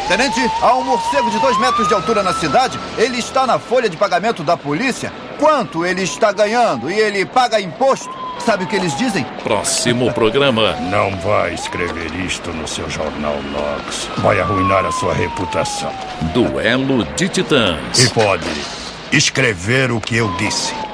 Tenente, há um morcego de 2 metros de altura na cidade. Ele está na folha de pagamento da polícia. Quanto ele está ganhando? E ele paga imposto. Sabe o que eles dizem? Próximo programa. Não vai escrever isto no seu jornal, Knox. Vai arruinar a sua reputação. Duelo de Titãs. E pode escrever o que eu disse.